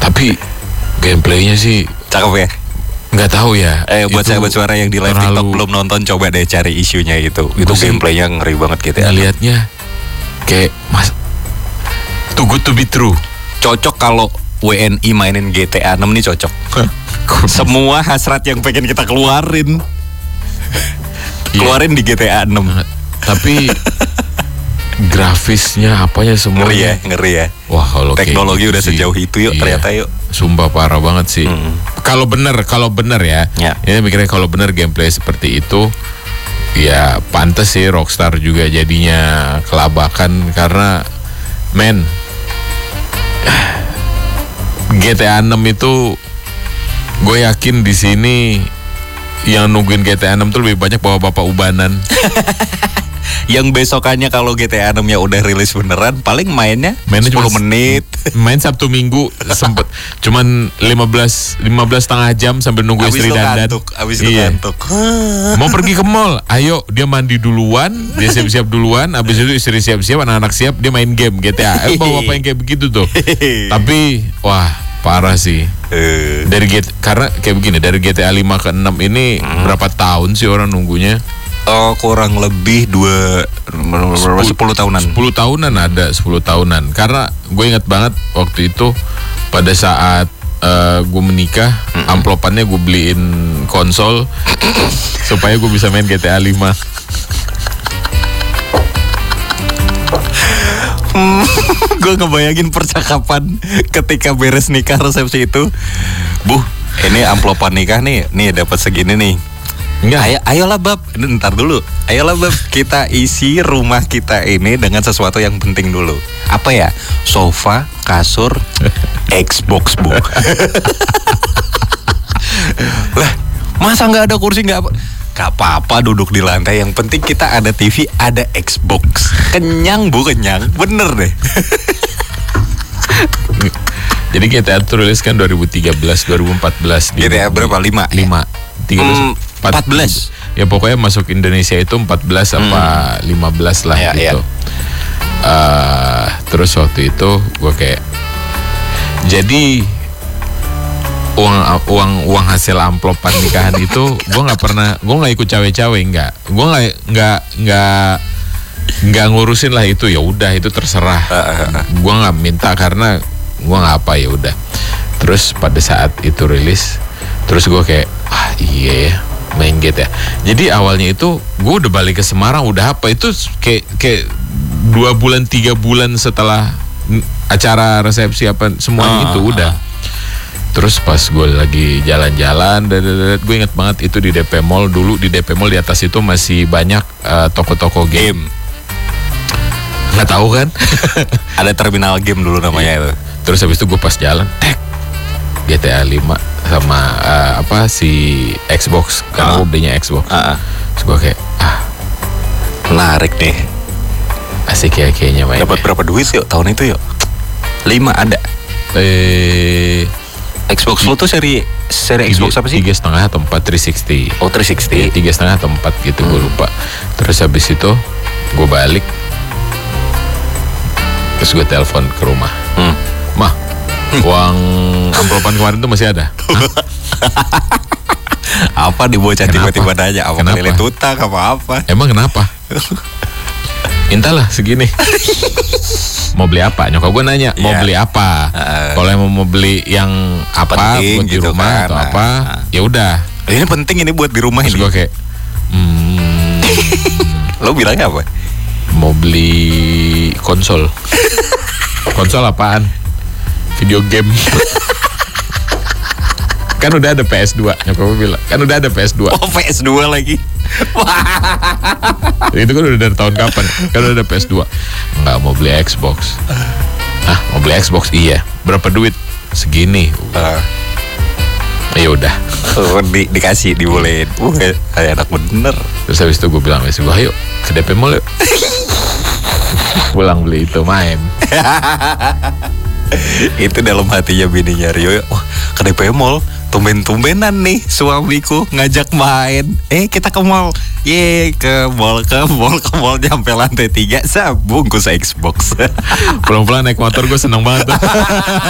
Tapi gameplaynya sih cakep ya. nggak tahu ya. Buat sahabat suara yang di live TikTok belum nonton, coba deh cari isunya itu. Itu gameplaynya ngeri banget gitu ya. Lihatnya kayak mas too good to be true. Cocok kalau WNI mainin GTA 6 nih cocok. Semua hasrat yang pengen kita keluarin di GTA 6. Tapi grafisnya apanya semuanya ngeri ya. Wah, kalau teknologi gitu udah sih, sejauh itu yuk. Ternyata yuk. Sumpah parah banget sih. Kalau bener ya. Ini mikirnya kalau bener gameplay seperti itu, ya pantas sih Rockstar juga jadinya kelabakan karena GTA 6 itu gue yakin di sini yang nungguin GTA 6 tuh lebih banyak bapak-bapak ubanan. Yang besokannya kalau GTA 6 ya udah rilis beneran, paling mainnya 10 menit. Main Sabtu Minggu sempet cuman 15 setengah jam sambil nunggu istri dandan. Abis itu ngantuk. Mau pergi ke mall, ayo dia mandi duluan, dia siap-siap duluan, abis itu istri siap-siap, anak-anak siap, dia main game GTA. Bapak yang kayak begitu tuh. Tapi wah parah sih. Karena kayak begini, dari GTA 5 ke 6 ini berapa tahun sih orang nunggunya? Kurang lebih 10 tahunan. 10 tahunan ada, 10 tahunan. Karena gue ingat banget waktu itu pada saat gue menikah, amplopannya gue beliin konsol supaya gue bisa main GTA 5. Gue ngebayangin percakapan ketika beres nikah resepsi itu. Bu, ini amplopan nikah nih dapat segini nih. Enggak. Ayolah bab, ntar dulu. Ayolah bab, kita isi rumah kita ini dengan sesuatu yang penting dulu. Apa ya? Sofa, kasur, Xbox, Bu. Lah, masa nggak ada kursi, nggak apa? Gak apa-apa duduk di lantai. Yang penting kita ada TV, ada Xbox. Kenyang, Bu, kenyang. Bener deh. Jadi GTA itu rilis kan 2013, 2014. GTA berapa? 5? 14. Ya pokoknya masuk Indonesia itu 14 apa 15 lah gitu. Terus waktu itu gue kayak, jadi uang hasil amplopan nikahan itu gue nggak ikut cawe-cawe, gue nggak ngurusin lah itu, ya udah itu terserah. Gue nggak minta karena gue nggak apa, ya udah. Terus pada saat itu rilis, terus gue kayak iya ya main GTA. Jadi awalnya itu gue udah balik ke Semarang, udah apa itu kayak 2 bulan 3 bulan setelah acara resepsi apa semuanya itu udah. Terus pas gue lagi jalan-jalan, gue inget banget itu di DP Mall. Dulu di DP Mall di atas itu masih banyak toko-toko game. Nggak tahu kan? Ada terminal game dulu namanya itu. Terus habis itu gue pas jalan, GTA 5 sama si Xbox, karena gue belinya Xbox. Terus gue kayak menarik nih, asik ya kayaknya main. Dapat berapa duit yuk tahun itu yuk? 5 ada. Xbox lo tuh seri Xbox apa sih? 3,5 atau 4 360. Oh 360. 3,5 atau 4 gitu, gue lupa. Terus habis itu gue balik, terus gue telepon ke rumah. Mah, uang amplopan kemarin tuh masih ada? Apa dibocah tiba-tiba nanya? Apa kelilit utang apa? Emang kenapa? Entahlah segini. Mau beli apa? Nyokap gue nanya mau beli apa. Kalau yang mau beli yang apa penting, buat di rumah kan, atau apa, ya udah. Ini penting, ini buat di rumah. Terus ini. Gue kayak, lo bilangnya apa? Mau beli konsol. Konsol apaan? Video game. Kan udah ada PS2. Nyokap gue bilang, kan udah ada PS2. Oh PS2 lagi. Itu kan udah dari tahun kapan? Kan udah ada PS2. Nggak, mau beli Xbox. Mau beli Xbox? Iya. Berapa duit? Segini. Ya udah. Dikasih, dibolehin. Kayak anak bener. Terus habis itu gue bilang, ayo ke DP Mall yuk. Pulang beli itu, main. Itu dalam hatinya bininya Rio. Wah, ke DP Mall tumben-tumbenan nih suamiku ngajak main. Kita ke mall. Ke mall nyampe lantai 3 bungkus Xbox. Pulang-pulang naik motor, gue seneng banget.